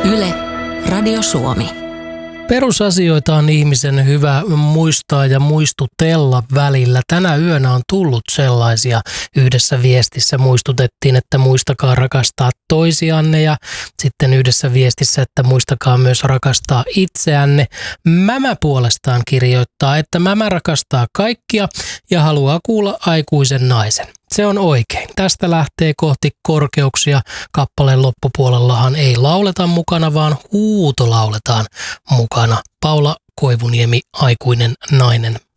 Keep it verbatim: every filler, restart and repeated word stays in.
Yle, Radio Suomi. Perusasioita on ihmisen hyvä muistaa ja muistutella välillä. Tänä yönä on tullut sellaisia. Yhdessä viestissä muistutettiin, että muistakaa rakastaa toisianne, ja sitten yhdessä viestissä, että muistakaa myös rakastaa itseänne. Mämä puolestaan kirjoittaa, että mämä rakastaa kaikkia ja haluaa kuulla aikuisen naisen. Se on oikein. Tästä lähtee kohti korkeuksia. Kappaleen loppupuolellahan ei lauleta mukana, vaan huuto lauletaan mukana. Paula Koivuniemi, aikuinen nainen.